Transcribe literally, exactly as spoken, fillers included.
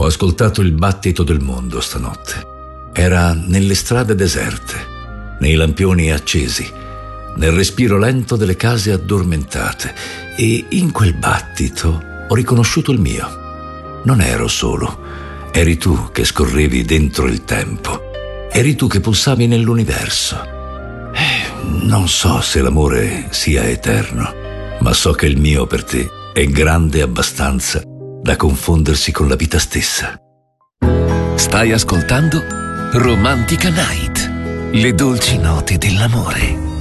Ho ascoltato il battito del mondo stanotte. Era nelle strade deserte, nei lampioni accesi, nel respiro lento delle case addormentate, e in quel battito ho riconosciuto il mio. Non ero solo, eri tu che scorrevi dentro il tempo, eri tu che pulsavi nell'universo. Eh, non so se l'amore sia eterno, ma so che il mio per te è grande abbastanza da confondersi con la vita stessa. Stai ascoltando Romantica Night, le dolci note dell'amore.